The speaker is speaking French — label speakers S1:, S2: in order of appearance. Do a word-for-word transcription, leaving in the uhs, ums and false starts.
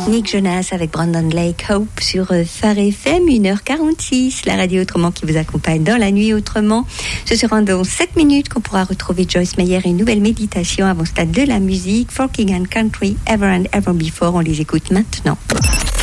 S1: Nick Jonas avec Brandon Lake Hope sur Phare F M, une heure quarante-six, la radio autrement qui vous accompagne dans la nuit autrement. Ce sera dans sept minutes qu'on pourra retrouver Joyce Meyer et une nouvelle méditation avant stade de la musique, Folk and Country, Ever and Ever Before. On les écoute maintenant.